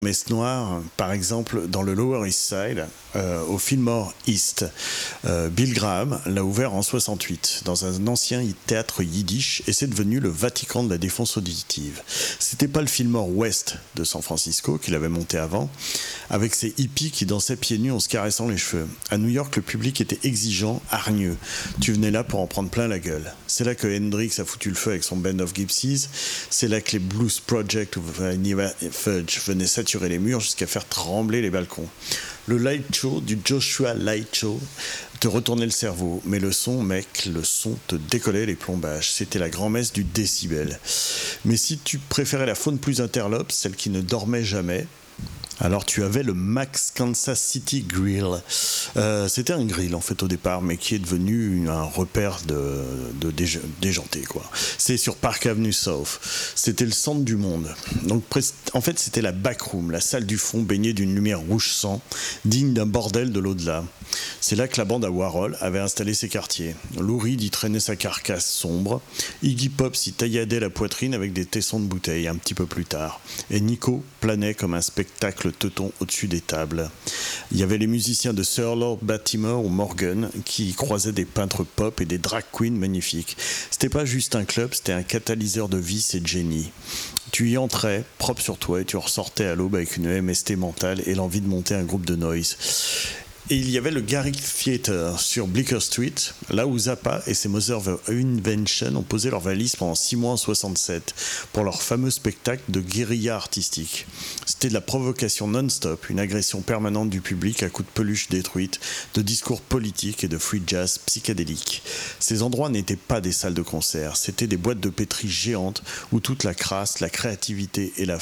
Messe Noire, par exemple, dans le Lower East Side, au Fillmore East. Bill Graham l'a ouvert en 68 dans un ancien théâtre yiddish et c'est devenu le Vatican de la défense auditive. C'était pas le Fillmore West de San Francisco qu'il avait monté avant, avec ses hippies qui dansaient pieds nus en se caressant les cheveux. À New York, le public était exigeant, hargneux. Tu venais là pour en prendre plein la gueule. C'est là que Hendrix a foutu le feu avec son Band of Gypsies. C'est là que les Blues Project ou Vanilla Fudge venaient saturer les murs jusqu'à faire trembler les balcons. Le light show du Joshua Light Show te retournait le cerveau, mais le son, mec, le son te décollait les plombages. C'était la grand-messe du décibel. Mais si tu préférais la faune plus interlope, celle qui ne dormait jamais, alors tu avais le Max Kansas City Grill. C'était un grill en fait au départ, mais qui est devenu un repère de déjanté quoi. C'est sur Park Avenue South. C'était le centre du monde. Donc en fait c'était la backroom, la salle du fond baignée d'une lumière rouge sang, digne d'un bordel de l'au-delà. C'est là que la bande à Warhol avait installé ses quartiers. Lou Reed y traînait sa carcasse sombre. Iggy Pop s'y tailladait la poitrine avec des tessons de bouteille un petit peu plus tard. Et Nico planait comme un spectacle teuton au-dessus des tables. Il y avait les musiciens de Sir Lord Baltimore ou Morgan qui croisaient des peintres pop et des drag queens magnifiques. C'était pas juste un club, c'était un catalyseur de vice et de génie. Tu y entrais, propre sur toi, et tu ressortais à l'aube avec une MST mentale et l'envie de monter un groupe de noise. Et il y avait le Garrick Theatre sur Bleecker Street, là où Zappa et ses Mother of Invention ont posé leurs valises pendant 6 mois en 67 pour leur fameux spectacle de guérilla artistique. C'était de la provocation non-stop, une agression permanente du public à coups de peluche détruite, de discours politiques et de free jazz psychédélique. Ces endroits n'étaient pas des salles de concert, c'était des boîtes de pétri géantes où toute la crasse, la créativité et la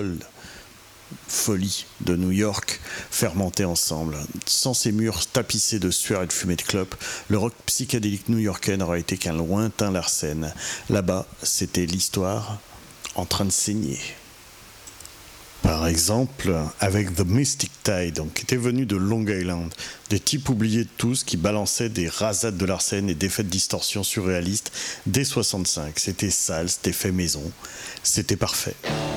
folie de New York fermentaient ensemble. Sans ces murs tapissés de sueur et de fumée de clope, le rock psychédélique new-yorkais n'aurait été qu'un lointain Larsen. Là-bas, c'était l'histoire en train de saigner. Par exemple, avec The Mystic Tide, donc, qui était venu de Long Island, des types oubliés de tous qui balançaient des rasades de Larsen et des effets de distorsion surréalistes dès 65. C'était sale, c'était fait maison, c'était parfait.